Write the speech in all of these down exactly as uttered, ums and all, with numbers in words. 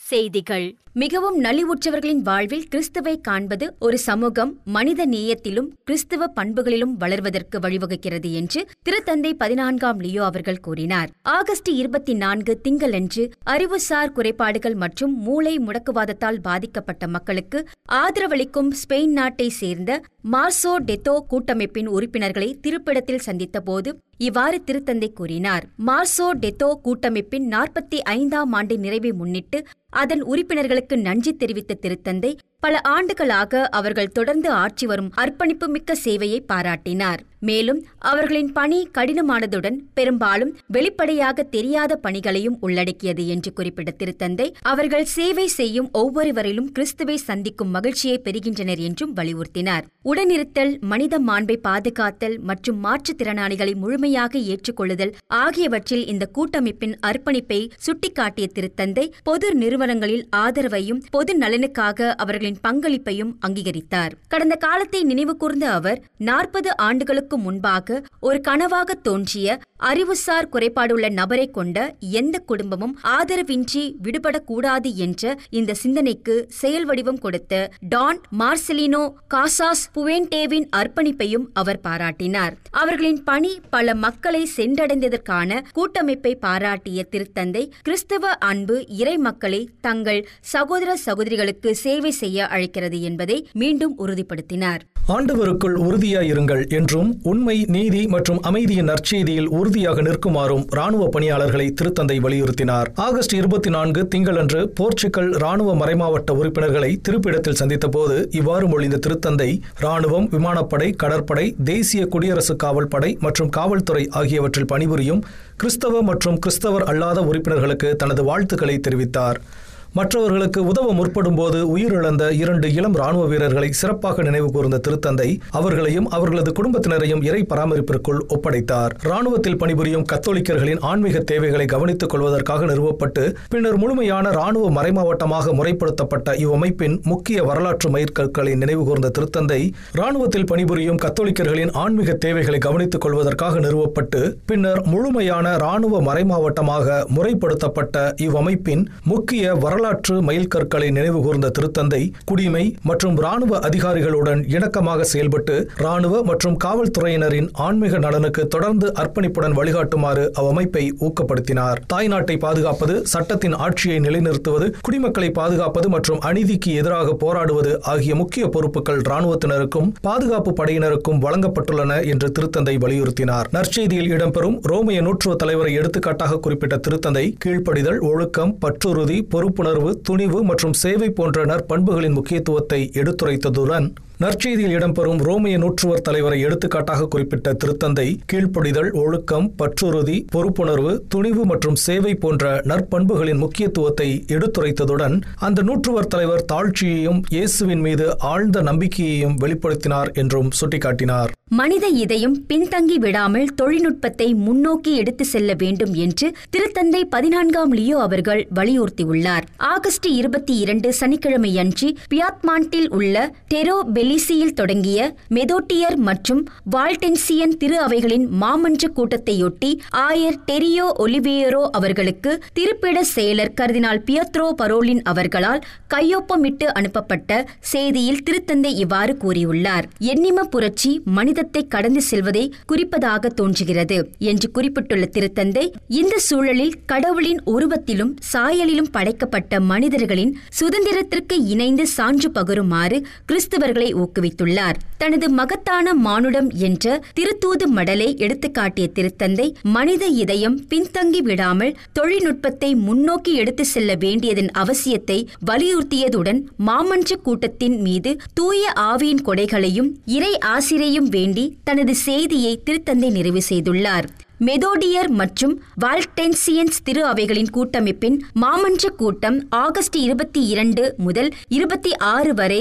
செய்திகள். மிகவும் நலிவுற்றவர்களின் வாழ்வில் கிறிஸ்துவை காண்பது ஒரு சமூகம் மனித நேயத்திலும் கிறிஸ்துவ பண்புகளிலும் வளர்வதற்கு வழிவகுக்கிறது என்று திருத்தந்தை பதினான்காம் லியோ அவர்கள் கூறினார். ஆகஸ்ட் இருபத்தி நான்கு திங்களன்று அறிவுசார் குறைபாடுகள் மற்றும் மூளை முடக்குவாதத்தால் பாதிக்கப்பட்ட மக்களுக்கு ஆதரவளிக்கும் ஸ்பெயின் நாட்டை சேர்ந்த மார்சோ டெத்தோ கூட்டமைப்பின் உறுப்பினர்களை திருப்பிடத்தில் சந்தித்த போது இவ்வாறு திருத்தந்தை கூறினார். மார்சோ டெத்தோ கூட்டமைப்பின் நாற்பத்தி ஐந்தாம் ஆண்டு நிறைவை முன்னிட்டு அதன் உறுப்பினர்களுக்கு நன்றி தெரிவித்த திருத்தந்தை பல ஆண்டுகளாக அவர்கள் தொடர்ந்து ஆற்றி வரும் அர்ப்பணிப்பு மிக்க சேவையை பாராட்டினார். மேலும் அவர்களின் பணி கடினமானதுடன் பெரும்பாலும் வெளிப்படையாக தெரியாத பணிகளையும் உள்ளடக்கியது என்று குறிப்பிட்ட திருத்தந்தை அவர்கள் சேவை செய்யும் ஒவ்வொருவரிலும் கிறிஸ்துவை சந்திக்கும் மகிழ்ச்சியை பெறுகின்றனர் என்றும் வலியுறுத்தினார். உடனிருத்தல், மனித மாண்பை பாதுகாத்தல் மற்றும் மாற்றுத்திறனாளிகளை முழுமையாக ஏற்றுக்கொள்ளுதல் ஆகியவற்றில் இந்த கூட்டமைப்பின் அர்ப்பணிப்பை சுட்டிக்காட்டிய திருத்தந்தை பொது நிறுவனங்களில் ஆதரவையும் பொது நலனுக்காக அவர்களின் பங்களிப்பையும் அங்கீகரித்தார். கடந்த காலத்தை நினைவு கூர்ந்த அவர் நாற்பது ஆண்டுகளுக்கு முன்பாக ஒரு கனவாக தோன்றிய அறிவுசார் குறைபாடுள்ள நபரை கொண்ட எந்த குடும்பமும் ஆதரவின்றி விடுபடக்கூடாது என்ற இந்த சிந்தனைக்கு செயல் வடிவம் கொடுத்த டான் மார்செலினோ காசாஸ் புவேன்டேவின் அர்ப்பணிப்பையும் அவர் பாராட்டினார். அவர்களின் பணி பல மக்களை சென்றடைந்ததற்கான கூட்டமைப்பை பாராட்டிய திருத்தந்தை கிறிஸ்தவ அன்பு இறை மக்களை தங்கள் சகோதர சகோதரிகளுக்கு சேவை செய்ய அழைக்கிறது என்பதை மீண்டும் உறுதிப்படுத்தினார். ஆண்டவருக்குள் உறுதியாயிருங்கள் என்றும் உண்மை, நீதி மற்றும் அமைதியின் நற்செய்தியில் உறுதியாக நிற்குமாறும் ராணுவ பணியாளர்களை திருத்தந்தை வலியுறுத்தினார். ஆகஸ்ட் இருபத்தி நான்கு திங்களன்று போர்ச்சுகல் ராணுவ மறைமாவட்ட உறுப்பினர்களை திருப்பிடத்தில் சந்தித்த போது இவ்வாறு மொழிந்த திருத்தந்தை ராணுவம், விமானப்படை, கடற்படை, தேசிய குடியரசு காவல் படை மற்றும் காவல்துறை ஆகியவற்றில் பணிபுரியும் கிறிஸ்தவ மற்றும் கிறிஸ்தவர் அல்லாத உறுப்பினர்களுக்கு தனது வாழ்த்துக்களை தெரிவித்தார். மற்றவர்களுக்கு உதவ முற்படும் போது உயிரிழந்த இரண்டு இளம் ராணுவ வீரர்களை சிறப்பாக நினைவு கூர்ந்த திருத்தந்தை அவர்களையும் அவர்களது குடும்பத்தினரையும் இறை பராமரிப்பிற்குள் ஒப்படைத்தார். ராணுவத்தில் பணிபுரியும் கத்தோலிக்கர்களின் ஆன்மீக தேவைகளை கவனித்துக் கொள்வதற்காக நிறுவப்பட்டு பின்னர் முழுமையான ராணுவ மறைமாவட்டமாக முறைப்படுத்தப்பட்ட இவ்வமைப்பின் முக்கிய வரலாற்று மைற்கற்களை நினைவு கூர்ந்த திருத்தந்தை ராணுவத்தில் பணிபுரியும் கத்தோலிக்கர்களின் ஆன்மீக தேவைகளை கவனித்துக் கொள்வதற்காக நிறுவப்பட்டு பின்னர் முழுமையான ராணுவ மறைமாவட்டமாக முறைப்படுத்தப்பட்ட இவ்வமைப்பின் முக்கிய வரலாற்று வரலாற்று மைல்கற்களை நினைவு கூர்ந்த திருத்தந்தை குடிமை மற்றும் ராணுவ அதிகாரிகளுடன் இணக்கமாக செயல்பட்டு ராணுவ மற்றும் காவல்துறையினரின் ஆன்மீக நலனுக்கு தொடர்ந்து அர்ப்பணிப்புடன் வழிகாட்டுமாறு அவ்வமைப்பை ஊக்கப்படுத்தினார். தாய்நாட்டை பாதுகாப்பது, சட்டத்தின் ஆட்சியை நிலைநிறுத்துவது, குடிமக்களை பாதுகாப்பது மற்றும் அநீதிக்கு எதிராக போராடுவது ஆகிய முக்கிய பொறுப்புகள் ராணுவத்தினருக்கும் பாதுகாப்பு படையினருக்கும் வழங்கப்பட்டுள்ளன என்று திருத்தந்தை வலியுறுத்தினார். நற்செய்தியில் இடம்பெறும் ரோமைய நூற்றுவ தலைவரை எடுத்துக்காட்டாக குறிப்பிட்ட திருத்தந்தை கீழ்ப்படிதல், ஒழுக்கம், பற்றுறுதி, பொறுப்புணர்வு, துணிவு மற்றும் சேவை போன்ற நற்பண்புகளின் முக்கியத்துவத்தை எடுத்துரைத்ததுடன் நற்செய்தியில் இடம்பெறும் ரோமைய நூற்றுவர் தலைவரை எடுத்துக்காட்டாக குறிப்பிட்ட திருத்தந்தை கீழ்ப்படிதல், ஒழுக்கம், பற்றுறுதி, பொறுப்புணர்வு, துணிவு மற்றும் சேவை போன்ற நற்பண்புகளின் முக்கியத்துவத்தை எடுத்துரைத்ததுடன் அந்த நூற்றுவர் தலைவர் தாழ்ச்சியையும் இயேசுவின் மீது ஆழ்ந்த நம்பிக்கையையும் வெளிப்படுத்தினார் என்றும் சுட்டிக்காட்டினார். மனித இதயம் பின்தங்கி விடாமல் தொழில்நுட்பத்தை முன்னோக்கி எடுத்து செல்ல வேண்டும் என்று திருத்தந்தை பதினான்காம் லியோ அவர்கள் வலியுறுத்தியுள்ளார். ஆகஸ்ட் இருபத்தி இரண்டு சனிக்கிழமையன்று பியாத்மாண்டில் உள்ள டெரோ பெலிசியில் தொடங்கிய மெதோட்டியர் மற்றும் வால்டென்சியன் திரு அவைகளின் மாமன்ற கூட்டத்தையொட்டி ஆயர் டெரியோ ஒலிவேரோ அவர்களுக்கு திருப்பிட செயலர் கர்தினால் பியத்ரோ பரோலின் அவர்களால் கையொப்பமிட்டு அனுப்பப்பட்ட செய்தியில் திருத்தந்தை இவ்வாறு கூறியுள்ளார். எண்ணிம புரட்சி மனிதத்தை கடந்து செல்வதை குறிப்பதாக தோன்றுகிறது என்று குறிப்பிட்டுள்ள திருத்தந்தை இந்த சூழலில் கடவுளின் உருவத்திலும் சாயலிலும் படைக்கப்பட்ட மனிதர்களின் சுதந்திரத்திற்கு இணைந்து சான்று பகருமாறு கிறிஸ்தவர்களை ஊக்குவித்துள்ளார். தனது மகத்தான மானுடம் என்ற திருத்தூது மடலை எடுத்துக்காட்டிய திருத்தந்தை மனித இதயம் பின்தங்கி விடாமல் தொழில்நுட்பத்தை முன்னோக்கி எடுத்து செல்ல வேண்டியதன் அவசியத்தை வலியுறுத்தியதுடன் மாமன்ற கூட்டத்தின் மீது தூய ஆவியின் கொடைகளையும் இறை ஆசிரையும் வேண்டி தனது செய்தியை திருத்தந்தை நிறைவு செய்துள்ளார். மெதோடியர் மற்றும் வால்டென்சியன்ஸ் திரு அவைகளின் கூட்டமைப்பின் மாமன்ற கூட்டம் ஆகஸ்ட் இருபத்தி இரண்டு முதல் இருபத்தி ஆறு வரை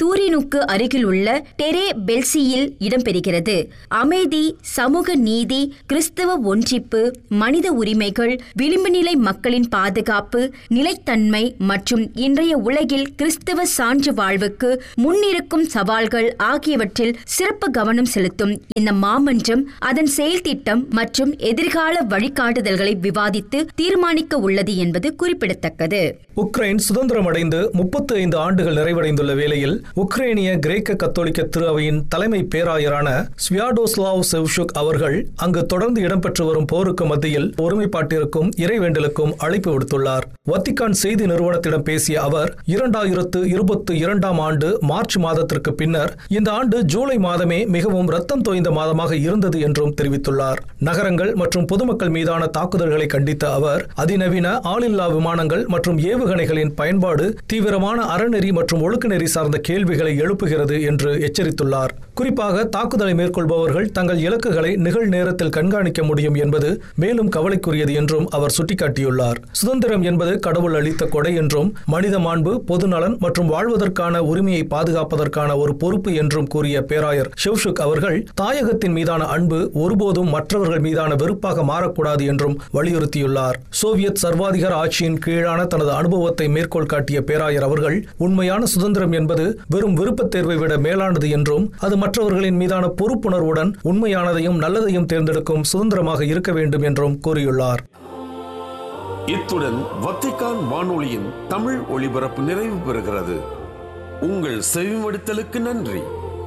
தூரினுக்கு அருகில் உள்ள டெரே பெல்சியில் இடம்பெறுகிறது. அமைதி, சமூக நீதி, கிறிஸ்தவ ஒன்றிப்பு, மனித உரிமைகள், விளிம்பு நிலை மக்களின் பாதுகாப்பு, நிலைத்தன்மை மற்றும் இன்றைய உலகில் கிறிஸ்தவ சான்று வாழ்வுக்கு முன்னிருக்கும் சவால்கள் ஆகியவற்றில் சிறப்பு கவனம் செலுத்தும் இந்த மாமன்றம் அதன் செயல் திட்டம் மற்றும் எதிர்கால வழிகாட்டுதல்களை விவாதித்து தீர்மானிக்க உள்ளது என்பது குறிப்பிடத்தக்கது. உக்ரைன் சுதந்திரம் அடைந்து முப்பத்தி ஐந்து ஆண்டுகள் நிறைவடைந்துள்ள வேளையில் உக்ரைனிய கிரேக்க கத்தோலிக்க திரு அவையின் தலைமை பேராயரான ஸ்வியாடோஸ்லாவ் செவ்ஷுக் அவர்கள் அங்கு தொடர்ந்து இடம்பெற்று வரும் போருக்கு மத்தியில் ஒருமைப்பாட்டிற்கும் இறைவேண்டலுக்கும் அழைப்பு விடுத்துள்ளார். வத்திக்கான் செய்தி நிறுவனத்திடம் பேசிய அவர், இரண்டாயிரத்து இருபத்தி இரண்டாம் ஆண்டு மார்ச் மாதத்திற்கு பின்னர் இந்த ஆண்டு ஜூலை மாதமே மிகவும் ரத்தம் தோய்ந்த மாதமாக இருந்தது என்றும் தெரிவித்துள்ளார். நகரங்கள் மற்றும் பொதுமக்கள் மீதான தாக்குதல்களை கண்டித்த அவர், அதிநவீன ஆளில்லா விமானங்கள் மற்றும் ஏவுகணைகளின் பயன்பாடு தீவிரமான அறநெறி மற்றும் ஒழுக்க நெறி சார்ந்த கேள்விகளை எழுப்புகிறது என்று எச்சரித்துள்ளார். குறிப்பாக தாக்குதலை மேற்கொள்பவர்கள் தங்கள் இலக்குகளை நிகழ் நேரத்தில் கண்காணிக்க முடியும் என்பது மேலும் கவலைக்குரியது என்றும் அவர் சுட்டிக்காட்டியுள்ளார். சுதந்திரம் என்பது கடவுள் அளித்த கொடை என்றும் மனித மாண்பு, பொதுநலன் மற்றும் வாழ்வதற்கான உரிமையை பாதுகாப்பதற்கான ஒரு பொறுப்பு என்றும் கூறிய பேராயர் செவ்ஷுக் அவர்கள், தாயகத்தின் மீதான அன்பு ஒருபோதும் மற்றவர்கள் மீதான வெறுப்பாக மாறக்கூடாது என்றும் வலியுறுத்தியுள்ளார். சோவியத் சர்வாதிகார ஆட்சியின் கீழான தனது அனுபவத்தை மேற்கோள் காட்டிய பேராயர் அவர்கள், உண்மையான சுதந்திரம் என்பது வெறும் விருப்பத் தேர்வை விட மேலானது என்றும் அது மற்றவர்களின் மீதான பொறுப்புணர்வுடன் உண்மையானதையும் நல்லதையும் தேர்ந்தெடுக்கும் சுதந்திரமாக இருக்க வேண்டும் என்றும் கூறியுள்ளார். இத்துடன் வத்திக்கான் வானொலியின் தமிழ் ஒளிபரப்பு நிறைவு பெறுகிறது. உங்கள் செவிமடுத்தலுக்கு நன்றி.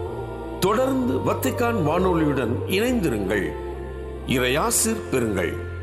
தொடர்ந்து வத்திக்கான் வானொலியுடன் இணைந்திருங்கள். இறையாசிர் பெறுங்கள்.